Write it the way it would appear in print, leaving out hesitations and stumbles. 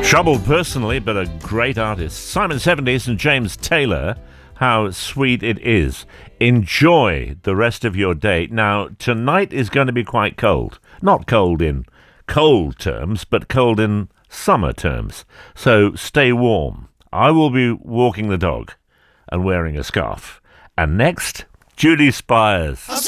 Troubled personally, but a great artist. Simon 70s and James Taylor, How Sweet It Is. Enjoy the rest of your day. Now, tonight is going to be quite cold. Not cold in cold terms, but cold in summer terms. So stay warm. I will be walking the dog and wearing a scarf. And next, Judy Spires.